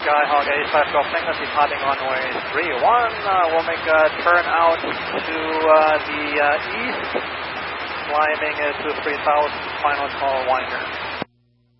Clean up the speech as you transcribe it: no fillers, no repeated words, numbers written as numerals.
Skyhawk 85 Golf Tango departing runway 31. We'll make a turn out to the east, climbing to 3000, final call winder.